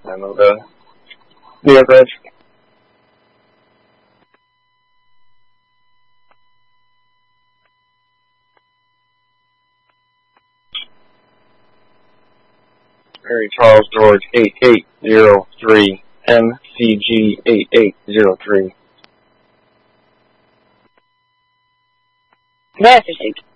I know the New York Reds. Mary Charles George 8803 MCG 8803. That's received.